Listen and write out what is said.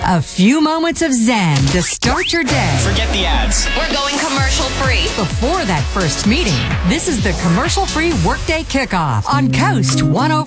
A few moments of zen to start your day. Forget the ads. We're going commercial free. Before that first meeting, this is the commercial-free Workday Kickoff on Coast 104.